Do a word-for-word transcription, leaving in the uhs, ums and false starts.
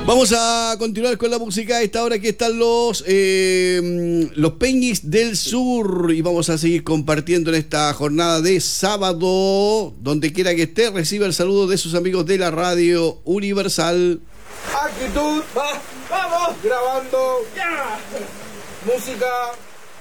Vamos a continuar con la música. A esta hora aquí están los eh, los Peñis del Sur y vamos a seguir compartiendo en esta jornada de sábado. Donde quiera que esté, reciba el saludo de sus amigos de la Radio Universal. Actitud, va, vamos, grabando, ya, música.